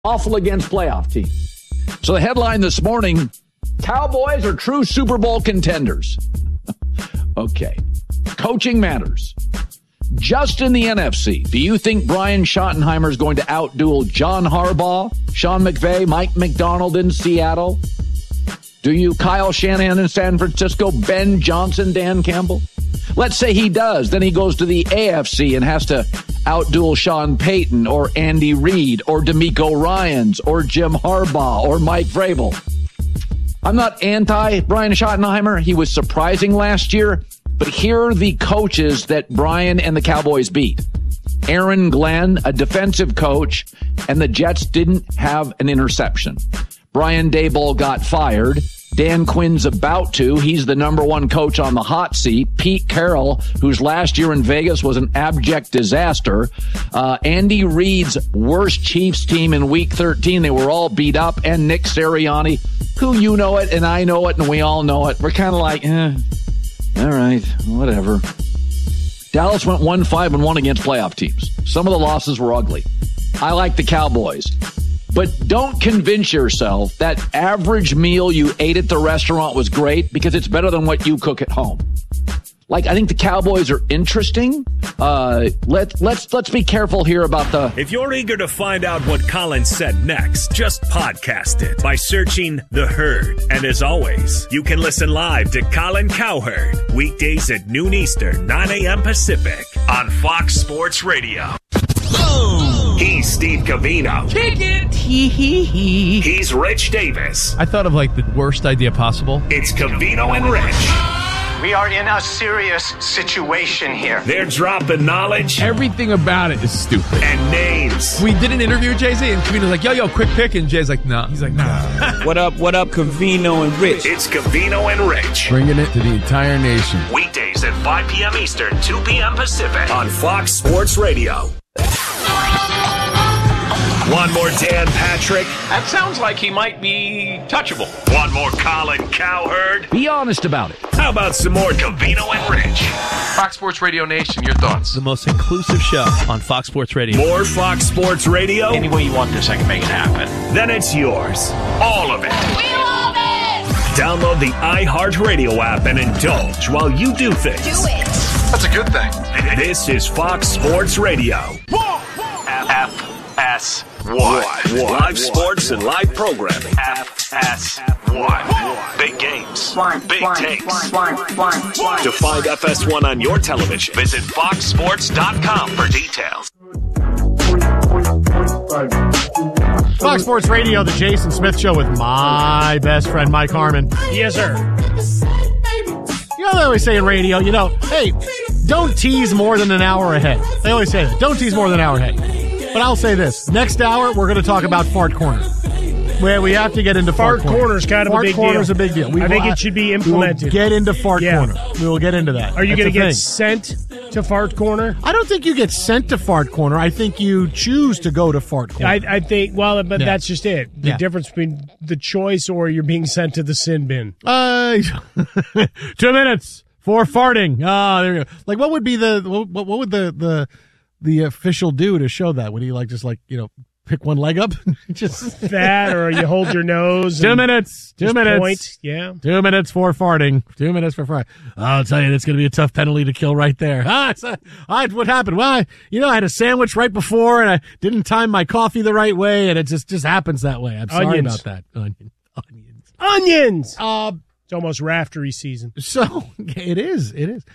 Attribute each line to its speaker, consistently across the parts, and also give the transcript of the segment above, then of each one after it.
Speaker 1: awful against playoff teams. So the headline this morning, Cowboys are true Super Bowl contenders. Okay. Coaching matters. Just in the NFC, do you think Brian Schottenheimer is going to outduel John Harbaugh, Sean McVay, Mike McDonald in Seattle? Do you Kyle Shanahan in San Francisco, Ben Johnson, Dan Campbell? Let's say he does. Then he goes to the AFC and has to outduel Sean Payton or Andy Reid or DeMeco Ryans or Jim Harbaugh or Mike Vrabel. I'm not anti Brian Schottenheimer. He was surprising last year. But here are the coaches that Brian and the Cowboys beat. Aaron Glenn, a defensive coach, and the Jets didn't have an interception. Brian Daboll got fired. Dan Quinn's about to. He's the number one coach on the hot seat. Pete Carroll, whose last year in Vegas was an abject disaster. Andy Reid's worst Chiefs team in Week 13. They were all beat up. And Nick Sirianni, who you know it and I know it and we all know it. We're kind of like, all right, whatever. Dallas went 1-5-1 against playoff teams. Some of the losses were ugly. I like the Cowboys. But don't convince yourself that average meal you ate at the restaurant was great because it's better than what you cook at home. Like, I think the Cowboys are interesting. Let's be careful here about the...
Speaker 2: If you're eager to find out what Colin said next, just podcast it by searching The Herd. And as always, you can listen live to Colin Cowherd weekdays at noon Eastern, 9 a.m. Pacific on Fox Sports Radio. Boom! He's Steve Covino.
Speaker 3: Kick it!
Speaker 2: He's Rich Davis.
Speaker 3: I thought of like the worst idea possible.
Speaker 2: It's Covino and Rich.
Speaker 4: We are in a serious situation here.
Speaker 2: They're dropping knowledge.
Speaker 3: Everything about it is stupid.
Speaker 2: And names.
Speaker 3: We did an interview with Jay-Z, and Covino's like, yo, quick pick. And Jay's like, no. He's like, nah.
Speaker 5: What up, Covino and Rich?
Speaker 2: It's Covino and Rich.
Speaker 6: Bringing it to the entire nation.
Speaker 2: Weekdays at 5 p.m. Eastern, 2 p.m. Pacific on Fox Sports Radio. One more Dan Patrick.
Speaker 7: That sounds like he might be touchable.
Speaker 2: One more Colin Cowherd.
Speaker 1: Be honest about it.
Speaker 2: How about some more Covino and Rich?
Speaker 7: Fox Sports Radio Nation, your thoughts?
Speaker 5: The most inclusive show on Fox Sports Radio.
Speaker 2: More Fox Sports Radio?
Speaker 7: Any way you want this, I can make it happen.
Speaker 2: Then it's yours. All of it.
Speaker 8: We love it!
Speaker 2: Download the iHeartRadio app and indulge while you do things.
Speaker 8: Do it!
Speaker 7: That's a good thing.
Speaker 2: This is Fox Sports Radio.
Speaker 7: FS1.
Speaker 2: Live sports and live programming. FS1. Big games. Big takes. To find FS1 on your television, visit foxsports.com for details.
Speaker 9: Fox Sports Radio, the Jason Smith Show with my best friend, Mike Harmon.
Speaker 10: Yes, sir.
Speaker 9: You know, they always say in radio, hey, don't tease more than an hour ahead. They always say that. Don't tease more than an hour ahead. But I'll say this. Next hour, we're going to talk about Fart Corner. Where we have to get into Fart Corner.
Speaker 10: Fart Corner is kind of a big deal.
Speaker 9: Fart Corner is a big deal.
Speaker 10: I think it should be implemented.
Speaker 9: We will get into Fart Corner. We will get into that.
Speaker 10: Are you going to get sent to Fart Corner?
Speaker 9: I don't think you get sent to Fart Corner. I think you choose to go to Fart Corner.
Speaker 10: I think, that's just it. The difference between the choice or you're being sent to the sin bin.
Speaker 9: 2 minutes for farting. There you go. Like, what would be what would the official do to show that? Would he pick one leg up?
Speaker 10: Just that, or you hold your nose.
Speaker 9: 2 minutes. 2 minutes.
Speaker 10: Point. Yeah.
Speaker 9: 2 minutes for farting. 2 minutes for farting. I'll tell you, that's going to be a tough penalty to kill right there. What happened? Well, I had a sandwich right before, and I didn't time my coffee the right way, and it just happens that way. I'm sorry about that.
Speaker 10: Onions. It's almost raftery season.
Speaker 9: So it is.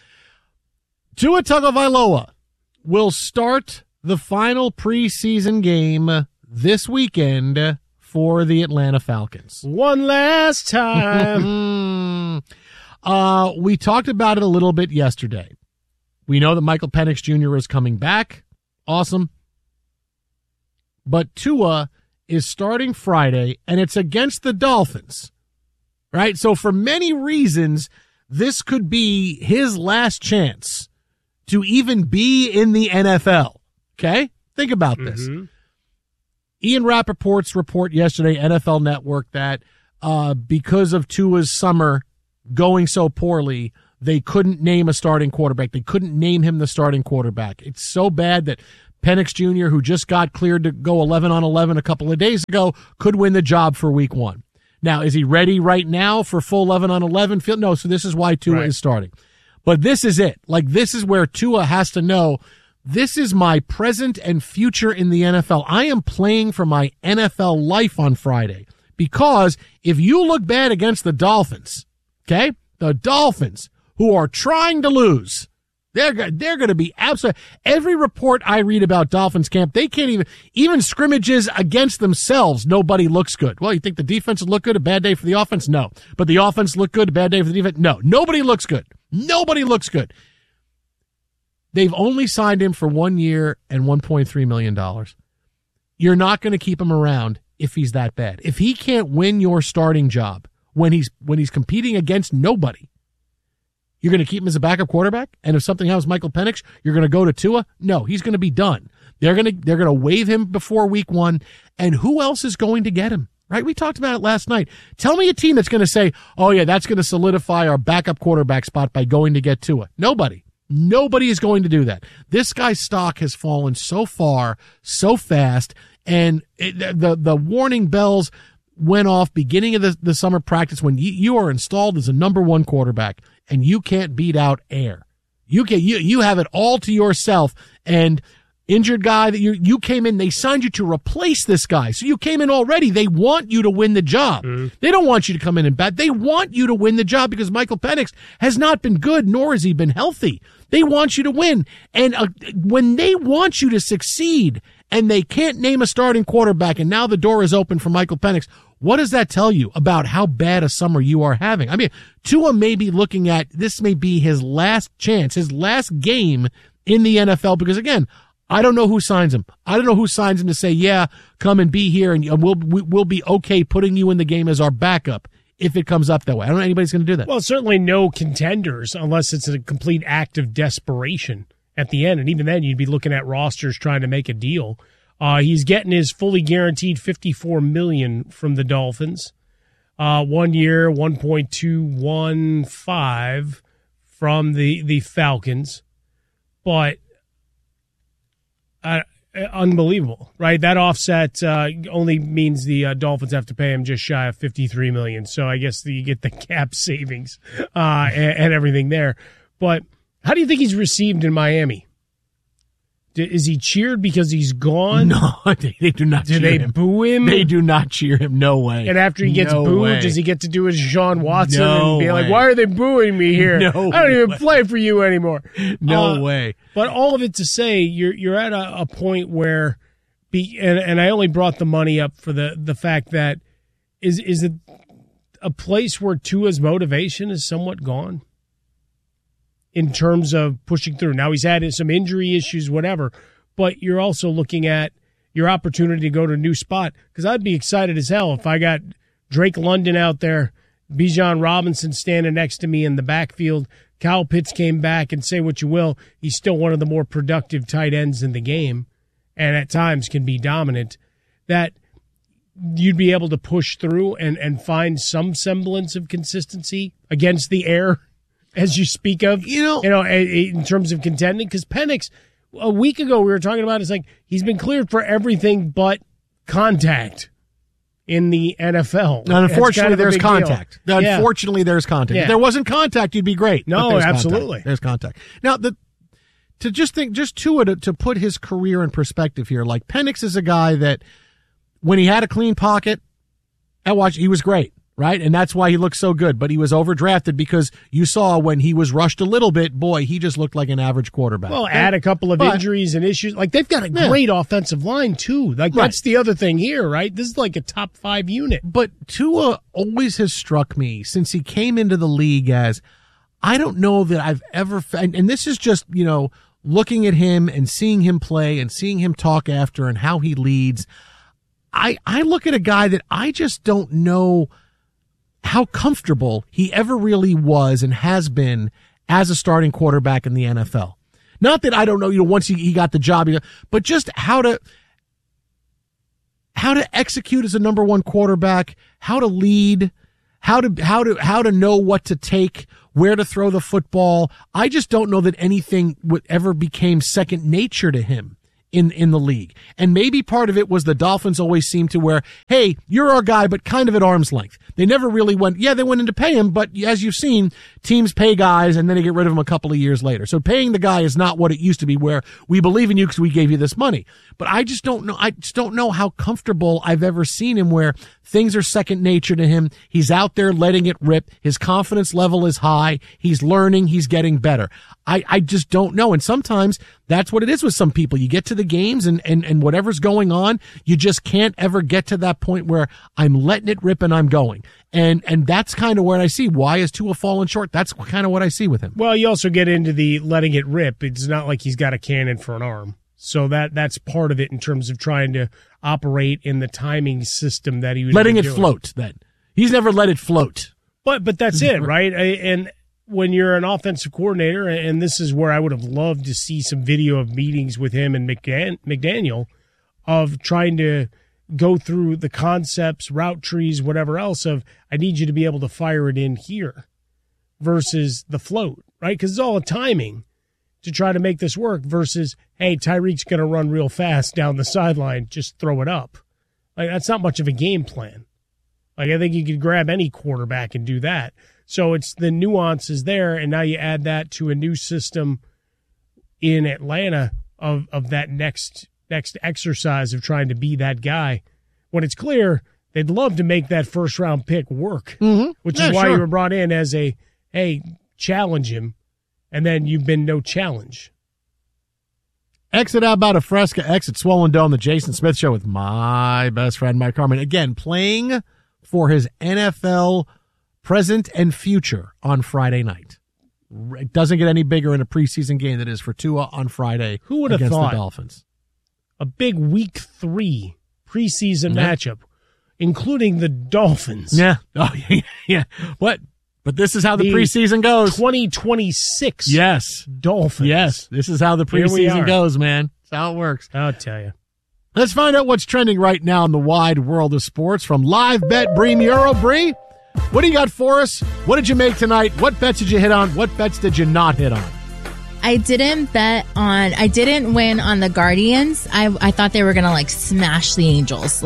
Speaker 9: Tua Tagovailoa will start the final preseason game this weekend for the Atlanta Falcons.
Speaker 10: One last time.
Speaker 9: We talked about it a little bit yesterday. We know that Michael Penix Jr. is coming back. Awesome. But Tua is starting Friday, and it's against the Dolphins. Right? So for many reasons, this could be his last chance to even be in the NFL. Okay? Think about this. Ian Rappaport's report yesterday, NFL Network, that because of Tua's summer going so poorly, they couldn't name a starting quarterback. They couldn't name him the starting quarterback. It's so bad that Penix Jr., who just got cleared to go 11 on 11 a couple of days ago, could win the job for week 1. Now, is he ready right now for full 11 on 11 field? No, so this is why Tua is starting. But this is it. Like, this is where Tua has to know, this is my present and future in the NFL. I am playing for my NFL life on Friday. Because if you look bad against the Dolphins, okay, the Dolphins, who are trying to lose, they're going to be absolute. Every report I read about Dolphins camp, they can't even scrimmages against themselves, nobody looks good. Well, you think the defense would look good? A bad day for the offense? No. But the offense looked good? A bad day for the defense? No. Nobody looks good. Nobody looks good. They've only signed him for 1 year and $1.3 million. You're not going to keep him around if he's that bad. If he can't win your starting job when he's competing against nobody, you're going to keep him as a backup quarterback? And if something happens, Michael Penix, you're going to go to Tua? No, he's going to be done. They're going to waive him before week 1. And who else is going to get him? Right? We talked about it last night. Tell me a team that's going to say, oh yeah, that's going to solidify our backup quarterback spot by going to get Tua. Nobody. Nobody is going to do that. This guy's stock has fallen so far, so fast. And the warning bells went off beginning of the summer practice when you are installed as a number 1 quarterback and you can't beat out air. You have it all to yourself. And injured guy that you came in, they signed you to replace this guy. So you came in already. They want you to win the job. They don't want you to come in and bat. They want you to win the job because Michael Penix has not been good, nor has he been healthy. They want you to win. And when they want you to succeed and they can't name a starting quarterback and now the door is open for Michael Penix, what does that tell you about how bad a summer you are having? I mean, Tua may be looking at, this may be his last chance, his last game in the NFL because, again, I don't know who signs him. I don't know who signs him to say, yeah, come and be here and we'll be okay putting you in the game as our backup if it comes up that way. I don't know anybody's going to do that.
Speaker 10: Well, certainly no contenders unless it's a complete act of desperation at the end. And even then, you'd be looking at rosters trying to make a deal. He's getting his fully guaranteed $54 million from the Dolphins. 1 year, $1.215 from the Falcons. But unbelievable, right? That offset only means the Dolphins have to pay him just shy of $53 million. So I guess you get the cap savings and everything there. But how do you think he's received in Miami? Is he cheered because he's gone?
Speaker 9: No, they do not cheer him.
Speaker 10: Do they boo him?
Speaker 9: They do not cheer him. No way.
Speaker 10: And after he gets booed, does he get to do his Sean Watson and be like, why are they booing me here?
Speaker 9: No
Speaker 10: I don't even play for you anymore.
Speaker 9: No way.
Speaker 10: But all of it to say, you're at a point where, and I only brought the money up for the fact that, is it a place where Tua's motivation is somewhat gone? In terms of pushing through. Now he's had some injury issues, whatever, but you're also looking at your opportunity to go to a new spot. Because I'd be excited as hell if I got Drake London out there, Bijan Robinson standing next to me in the backfield. Kyle Pitts came back, and say what you will, he's still one of the more productive tight ends in the game, and at times can be dominant. That you'd be able to push through and find some semblance of consistency against the air. As you speak of, in terms of contending, because Penix, a week ago we were talking about, it's like he's been cleared for everything but contact in the NFL.
Speaker 9: Now, unfortunately, there's contact. Unfortunately, there's contact. If there wasn't contact, you'd be great.
Speaker 10: No, absolutely.
Speaker 9: There's contact. Now, to put his career in perspective here, like Penix is a guy that when he had a clean pocket, he was great. Right? And that's why he looked so good. But he was overdrafted because you saw when he was rushed a little bit, boy, he just looked like an average quarterback.
Speaker 10: Well, add a couple of injuries and issues. Like, they've got a great offensive line, too. Like, that's the other thing here, right? This is like a top 5 unit.
Speaker 9: But Tua always has struck me since he came into the league as, I don't know that I've ever, and this is just, looking at him and seeing him play and seeing him talk after and how he leads. I look at a guy that I just don't know how comfortable he ever really was and has been as a starting quarterback in the NFL. Not that I don't know, once he got the job, but just how to execute as a number 1 quarterback, how to lead, how to know what to take, where to throw the football. I just don't know that anything would ever became second nature to him in the league. And maybe part of it was the Dolphins always seemed to where, hey, you're our guy, but kind of at arm's length. They never really went, they went in to pay him, but as you've seen, teams pay guys and then they get rid of them a couple of years later. So paying the guy is not what it used to be, where we believe in you because we gave you this money. But I just don't know how comfortable I've ever seen him where things are second nature to him. He's out there letting it rip. His confidence level is high. He's learning. He's getting better. I just don't know. And sometimes that's what it is with some people. You get to the games and whatever's going on, you just can't ever get to that point where I'm letting it rip and I'm going. And that's kind of where I see why is Tua falling short. That's kind of what I see with him.
Speaker 10: Well, you also get into the letting it rip. It's not like he's got a cannon for an arm. So that's part of it in terms of trying to operate in the timing system that he was
Speaker 9: letting it float. Then he's never let it float.
Speaker 10: But that's it, right? And when you're an offensive coordinator, and this is where I would have loved to see some video of meetings with him and McDaniel of trying to go through the concepts, route trees, whatever else of, I need you to be able to fire it in here versus the float, right? Because it's all a timing to try to make this work versus, hey, Tyreek's going to run real fast down the sideline, just throw it up. Like, that's not much of a game plan. Like, I think you could grab any quarterback and do that. So it's the nuances there, and now you add that to a new system in Atlanta of that next exercise of trying to be that guy. When it's clear they'd love to make that first-round pick work, which is why you were brought in as a, hey, challenge him, and then you've been no challenge.
Speaker 9: Exit out about a Fresca, exit Swollen Dome, the Jason Smith Show with my best friend, Mike Harmon. Again, playing for his NFL present and future on Friday night. It doesn't get any bigger in a preseason game than it is for Tua on Friday.
Speaker 10: Who would have
Speaker 9: against
Speaker 10: thought
Speaker 9: the Dolphins?
Speaker 10: A big Week 3 preseason matchup, including the Dolphins.
Speaker 9: Yeah. Oh, yeah. What? But this is how the preseason goes.
Speaker 10: 2026
Speaker 9: Yes.
Speaker 10: Dolphins.
Speaker 9: Yes. This is how the preseason goes, man. That's how it works.
Speaker 10: I'll tell you.
Speaker 9: Let's find out what's trending right now in the wide world of sports from Live Bet Bree Muro. Bree, what do you got for us? What did you make tonight? What bets did you hit on? What bets did you not hit on?
Speaker 8: I didn't win on the Guardians. I thought they were going to smash the Angels,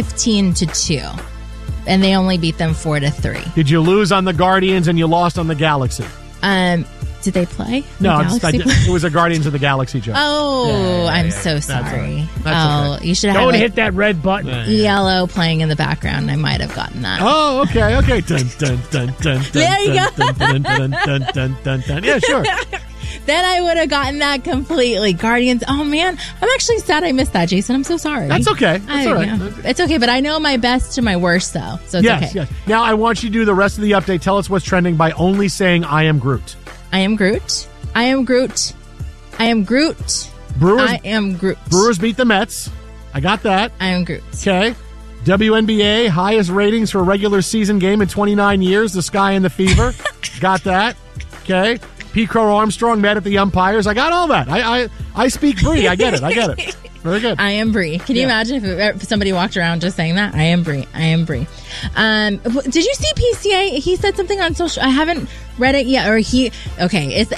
Speaker 8: 15-2. And they only beat them 4-3.
Speaker 9: Did you lose on the Guardians and you lost on the Galaxy?
Speaker 8: Did they play?
Speaker 9: No, it was a Guardians of the Galaxy joke.
Speaker 8: Oh, I'm so sorry.
Speaker 9: That's okay.
Speaker 8: You should have
Speaker 10: Don't hit that red button.
Speaker 8: Yellow playing in the background. I might have gotten that.
Speaker 9: Oh, okay. Dun, dun, dun, dun,
Speaker 8: there you go.
Speaker 9: Dun, dun, dun, dun, dun, dun, dun. Yeah, sure.
Speaker 8: Then I would have gotten that completely. Guardians. Oh, man. I'm actually sad I missed that, Jason. I'm so sorry.
Speaker 9: That's okay. That's all right.
Speaker 8: Yeah. It's okay, but I know my best to my worst, though. So it's okay.
Speaker 9: Yes. Now, I want you to do the rest of the update. Tell us what's trending by only saying, I am Groot.
Speaker 8: I am Groot. I am Groot. I am Groot.
Speaker 9: Brewers,
Speaker 8: I am Groot.
Speaker 9: Brewers beat the Mets. I got that.
Speaker 8: I am Groot.
Speaker 9: Okay. WNBA, highest ratings for a regular season game in 29 years. The Sky and the Fever. Got that. Okay. Pete Crow Armstrong mad at the umpires. I got all that. I speak Bree. I get it. Very good.
Speaker 8: I am Bree. Can you imagine if somebody walked around just saying that? I am Bree. I am Bree. Did you see PCA? He said something on social. I haven't read it yet. It's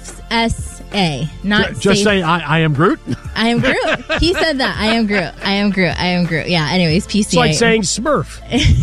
Speaker 8: NFSA. Not
Speaker 9: just say I am Groot.
Speaker 8: I am Groot. He said that. I am Groot. I am Groot. I am Groot. Yeah. Anyways, PCA.
Speaker 10: It's like saying Smurf.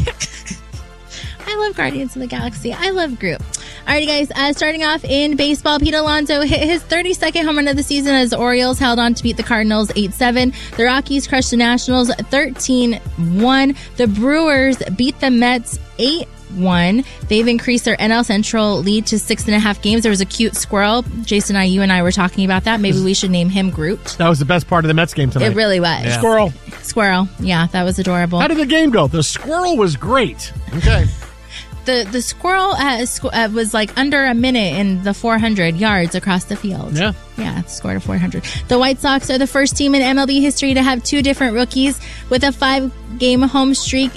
Speaker 8: I love Guardians of the Galaxy. I love Groot. Alrighty, guys. Starting off in baseball, Pete Alonso hit his 32nd home run of the season as the Orioles held on to beat the Cardinals 8-7. The Rockies crushed the Nationals 13-1. The Brewers beat the Mets 8-1. They've increased their NL Central lead to 6.5 games. There was a cute squirrel. Jason, you and I were talking about that. Maybe we should name him Groot.
Speaker 9: That was the best part of the Mets game tonight.
Speaker 8: It really was.
Speaker 9: Yeah.
Speaker 10: Squirrel.
Speaker 8: Yeah, that was adorable.
Speaker 9: How did the game go? The squirrel was great. Okay.
Speaker 8: The squirrel was under a minute in the 400 yards across the field. Yeah, scored a 400. The White Sox are the first team in MLB history to have two different rookies with a 5-game home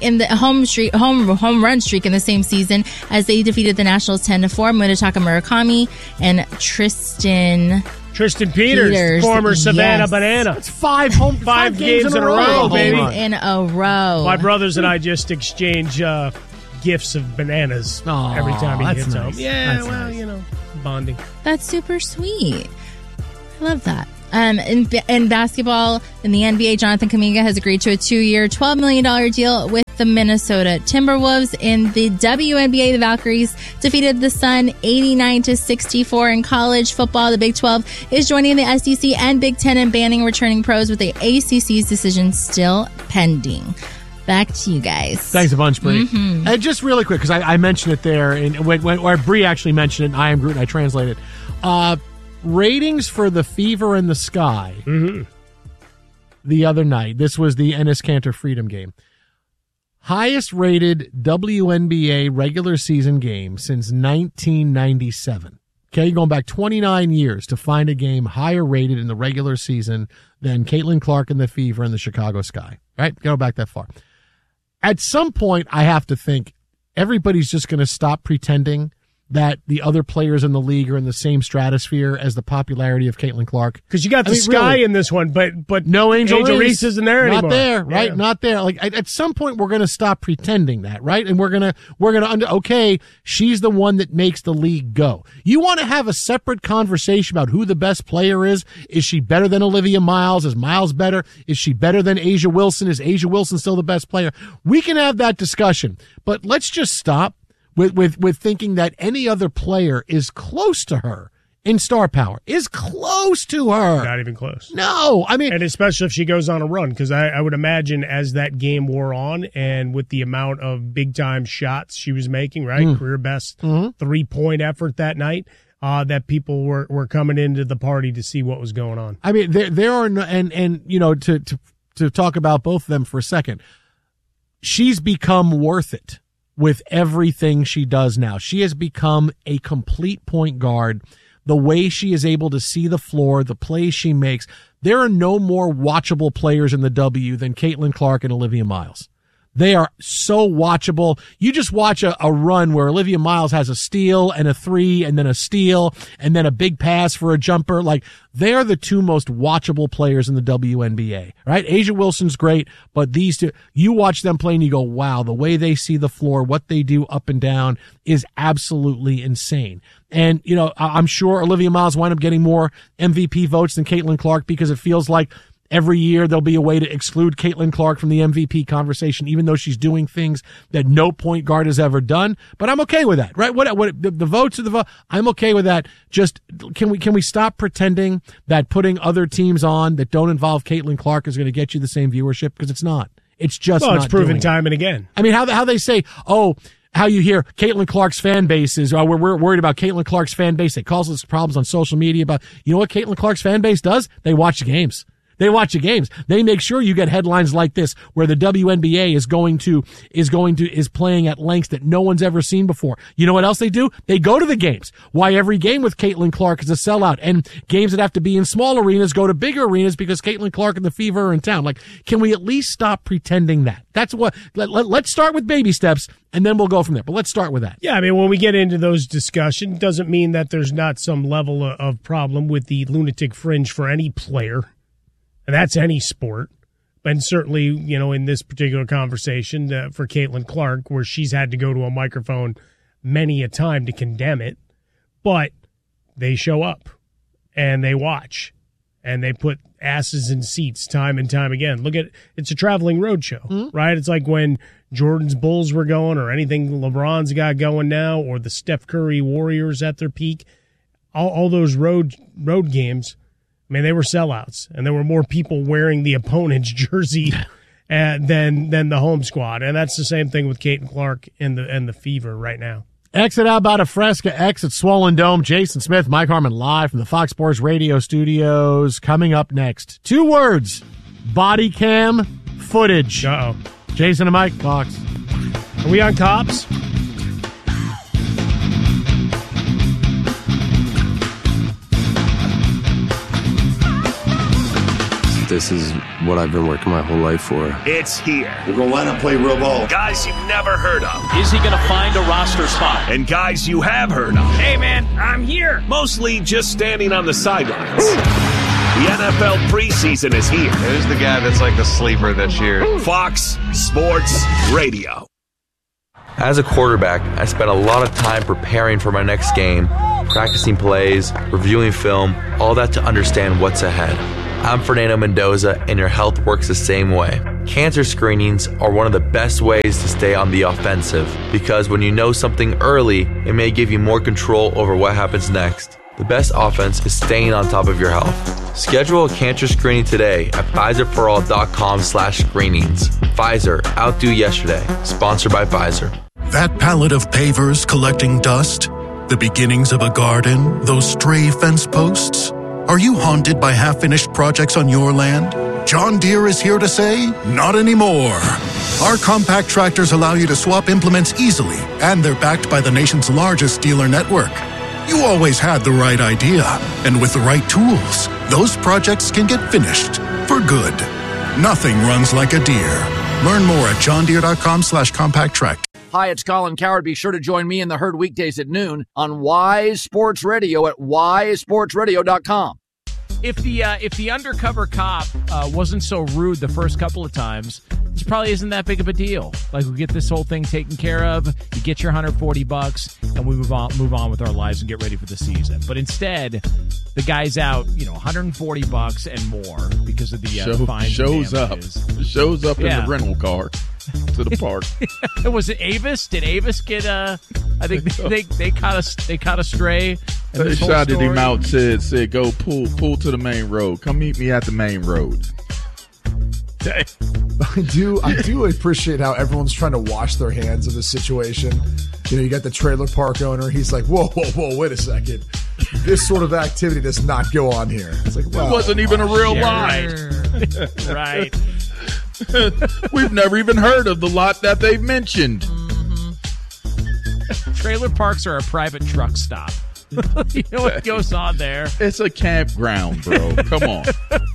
Speaker 8: run streak in the same season as they defeated the Nationals 10-4. Munetaka Murakami and Tristan Peters,
Speaker 10: former Savannah Banana.
Speaker 9: It's 5 games in a row, baby.
Speaker 8: In a row.
Speaker 10: My brothers and I just exchange gifts of bananas every time he hits home. Yeah, that's nice. Bonding.
Speaker 8: That's super sweet. I love that. In basketball, in the NBA, Jonathan Kuminga has agreed to a 2-year, $12 million deal with the Minnesota Timberwolves. In the WNBA, the Valkyries defeated the Sun 89-64. In college football, the Big 12 is joining the SEC and Big 10 in banning returning pros, with the ACC's decision still pending. Back to you guys.
Speaker 9: Thanks a bunch, Bree.
Speaker 8: Mm-hmm.
Speaker 9: And just really quick, because I mentioned it there, and when Bree actually mentioned it, and I am Groot, and I translated. Ratings for the Fever in the Sky the other night. This was the Enes Kanter Freedom game. Highest rated WNBA regular season game since 1997. Okay, going back 29 years to find a game higher rated in the regular season than Caitlin Clark and the Fever and the Chicago Sky. Right? Go back that far. At some point, I have to think everybody's just going to stop pretending that the other players in the league are in the same stratosphere as the popularity of Caitlin Clark.
Speaker 10: Because you got the Sky really, in this one, but
Speaker 9: no Angel Reese
Speaker 10: isn't there anymore.
Speaker 9: Not there, right? Yeah. Not there. Like at some point, we're going to stop pretending that, right? And we're gonna okay, she's the one that makes the league go. You want to have a separate conversation about who the best player is? Is she better than Olivia Miles? Is Miles better? Is she better than Asia Wilson? Is Asia Wilson still the best player? We can have that discussion, but let's just stop with thinking that any other player is close to her in star power, is close to her.
Speaker 10: Not even close.
Speaker 9: No, I mean,
Speaker 10: and especially if she goes on a run, because I would imagine as that game wore on, and with the amount of big time shots she was making, right, career best 3-point effort that night, that people were coming into the party to see what was going on.
Speaker 9: I mean, there are no, and you know, to talk about both of them for a second, she's become worth it. With everything she does now. She has become a complete point guard. The way she is able to see the floor, the plays she makes. There are no more watchable players in the W than Caitlin Clark and Olivia Miles. They are so watchable. You just watch a run where Olivia Miles has a steal and a 3 and then a steal and then a big pass for a jumper. Like, they are the two most watchable players in the WNBA, right? Asia Wilson's great, but these two, you watch them play and you go, wow, the way they see the floor, what they do up and down is absolutely insane. And, you know, I'm sure Olivia Miles wind up getting more MVP votes than Caitlin Clark because it feels like every year there'll be a way to exclude Caitlin Clark from the MVP conversation, even though she's doing things that no point guard has ever done. But I'm okay with that, right? What the votes are the vote. I'm okay with that. Just can we stop pretending that putting other teams on that don't involve Caitlin Clark is going to get you the same viewership? Because it's not. It's just not.
Speaker 10: It's proven time and again.
Speaker 9: I mean, how they say, how you hear Caitlin Clark's fan base is, we're worried about Caitlin Clark's fan base. It causes problems on social media about, you know what Caitlin Clark's fan base does? They watch the games. They watch the games. They make sure you get headlines like this where the WNBA is playing at lengths that no one's ever seen before. You know what else they do? They go to the games. Why every game with Caitlin Clark is a sellout, and games that have to be in small arenas go to bigger arenas because Caitlin Clark and the Fever are in town. Like, can we at least stop pretending that? That's what, let's start with baby steps and then we'll go from there. But let's start with that.
Speaker 10: Yeah, I mean, when we get into those discussions, doesn't mean that there's not some level of problem with the lunatic fringe for any player. And that's any sport. And certainly, you know, in this particular conversation for Caitlin Clark, where she's had to go to a microphone many a time to condemn it, but they show up and they watch and they put asses in seats time and time again. Look at, it's a traveling roadshow, right? It's like when Jordan's Bulls were going, or anything LeBron's got going now, or the Steph Curry Warriors at their peak. All those road games, I mean, they were sellouts, and there were more people wearing the opponent's jersey than the home squad, and that's the same thing with Caitlin Clark and the Fever right now.
Speaker 9: Exit out about a Fresca, exit Swollen Dome. Jason Smith, Mike Harmon live from the Fox Sports Radio studios. Coming up next, 2 words: body cam footage.
Speaker 10: Uh-oh.
Speaker 9: Jason and Mike, Fox.
Speaker 10: Are we on cops?
Speaker 6: This is what I've been working my whole life for.
Speaker 2: It's here.
Speaker 11: We're going to line up, play real ball.
Speaker 2: Guys you've never heard of.
Speaker 5: Is he going to find a roster spot?
Speaker 2: And guys you have heard of.
Speaker 7: Hey, man, I'm here.
Speaker 2: Mostly just standing on the sidelines. The NFL preseason is here.
Speaker 7: Who's the guy that's like the sleeper this year?
Speaker 2: Fox Sports Radio.
Speaker 11: As a quarterback, I spent a lot of time preparing for my next game, practicing plays, reviewing film, all that to understand what's ahead. I'm Fernando Mendoza, and your health works the same way. Cancer screenings are one of the best ways to stay on the offensive, because when you know something early, it may give you more control over what happens next. The best offense is staying on top of your health. Schedule a cancer screening today at PfizerForAll.com/screenings. Pfizer, outdo yesterday. Sponsored by Pfizer.
Speaker 12: That pallet of pavers collecting dust? The beginnings of a garden? Those stray fence posts? Are you haunted by half-finished projects on your land? John Deere is here to say, not anymore. Our compact tractors allow you to swap implements easily, and they're backed by the nation's largest dealer network. You always had the right idea, and with the right tools, those projects can get finished for good. Nothing runs like a Deere. Learn more at johndeere.com/compacttrack.
Speaker 1: Hi, it's Colin Cowherd. Be sure to join me in the Herd weekdays at noon on Wise Sports Radio at wisesportsradio.com.
Speaker 13: If the undercover cop wasn't so rude the first couple of times, this probably isn't that big of a deal. Like, we get this whole thing taken care of, you get your $140, and we move on with our lives and get ready for the season. But instead, the guy's out, $140 and more because of the fines.
Speaker 14: Shows up in the rental car to the park.
Speaker 13: Was it Avis? Did Avis get I think they caught a stray.
Speaker 14: They shouted him out, said go pull to the main road. Come meet me at the main road.
Speaker 15: I do appreciate how everyone's trying to wash their hands of the situation. You got the trailer park owner. He's like, whoa, wait a second. This sort of activity does not go on here. It's like, well,
Speaker 14: it wasn't even a real line.
Speaker 13: Right.
Speaker 14: We've never even heard of the lot that they've mentioned.
Speaker 13: Mm-hmm. Trailer parks are a private truck stop. You know what goes on there?
Speaker 14: It's a campground, bro. Come on.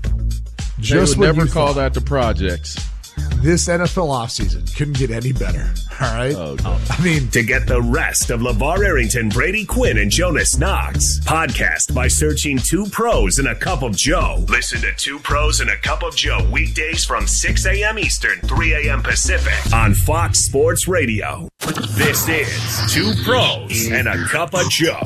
Speaker 15: Just
Speaker 14: they would never call that the projects.
Speaker 15: This NFL offseason couldn't get any better. All right?
Speaker 2: To get the rest of LeVar Arrington, Brady Quinn, and Jonas Knox, podcast by searching Two Pros and a Cup of Joe. Listen to Two Pros and a Cup of Joe weekdays from 6 a.m. Eastern, 3 a.m. Pacific on Fox Sports Radio. This is Two Pros and a Cup of Joe.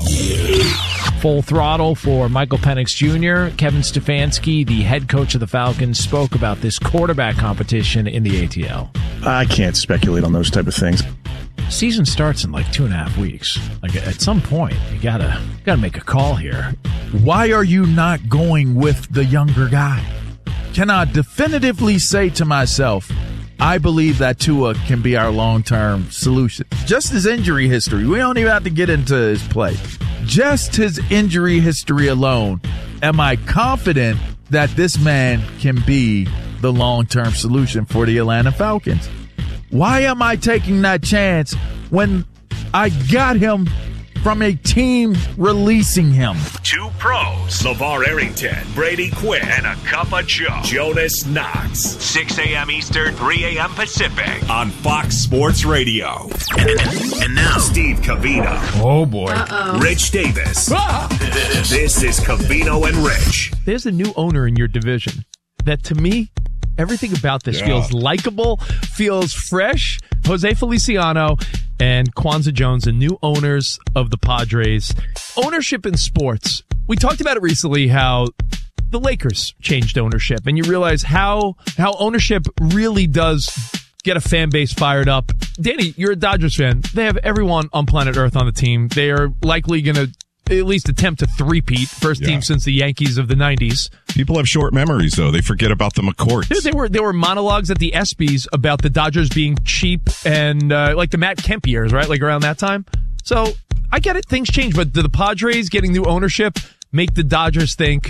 Speaker 13: Full throttle for Michael Penix Jr. Kevin Stefanski, the head coach of the Falcons, spoke about this quarterback competition in the ATL.
Speaker 16: I can't speculate on those type of things.
Speaker 13: Season starts in like 2.5 weeks. Like, at some point, you gotta make a call here.
Speaker 17: Why are you not going with the younger guy? Can I definitively say to myself, I believe that Tua can be our long-term solution? Just his injury history. We don't even have to get into his play. Just his injury history alone. Am I confident that this man can be the long-term solution for the Atlanta Falcons? Why am I taking that chance when I got him from a team releasing him?
Speaker 2: Two Pros, LeVar Arrington, Brady Quinn, and a Cup of Joe. Jonas Knox, 6 a.m. Eastern, 3 a.m. Pacific on Fox Sports Radio. And now, Steve Covino.
Speaker 3: Oh, boy.
Speaker 2: Rich Davis. This is Covino and Rich.
Speaker 3: There's a new owner in your division that, to me, everything about this feels likable, feels fresh. Jose Feliciano and Kwanzaa Jones, the new owners of the Padres. Ownership in sports. We talked about it recently, how the Lakers changed ownership, and you realize how ownership really does get a fan base fired up. Danny, you're a Dodgers fan. They have everyone on planet Earth on the team. They are likely going to at least attempt to three-peat. First team since the Yankees of the 90s.
Speaker 16: People have short memories, though. They forget about the McCourts.
Speaker 3: Dude, there were monologues at the ESPYs about the Dodgers being cheap and like the Matt Kemp years, right? Like around that time. So I get it. Things change. But do the Padres getting new ownership make the Dodgers think,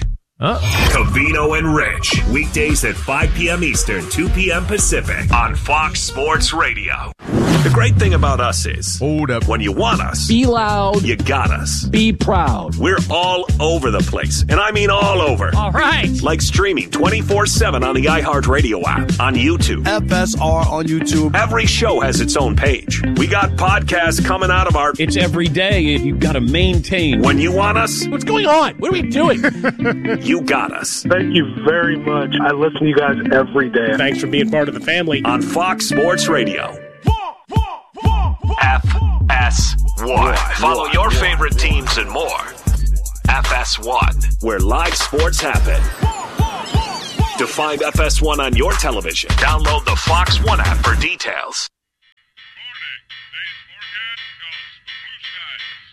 Speaker 2: Covino and Rich, weekdays at 5 p.m. Eastern, 2 p.m. Pacific on Fox Sports Radio. The great thing about us is,
Speaker 17: hold up,
Speaker 2: when you want us,
Speaker 1: be loud,
Speaker 2: you got us.
Speaker 1: Be proud.
Speaker 2: We're all over the place, and I mean all over.
Speaker 13: All right.
Speaker 2: Like streaming 24/7 on the iHeartRadio app, on YouTube.
Speaker 6: FSR on YouTube.
Speaker 2: Every show has its own page. We got podcasts coming out of our...
Speaker 5: It's every day. You've got to maintain.
Speaker 2: When you want us...
Speaker 3: What's going on? What are we doing?
Speaker 2: You got us.
Speaker 18: Thank you very much. I listen to you guys every day.
Speaker 10: Thanks for being part of the family.
Speaker 2: On Fox Sports Radio. FS1. Follow your favorite teams and more. FS1, where live sports happen. To find FS1 on your television, download the Fox One app for details.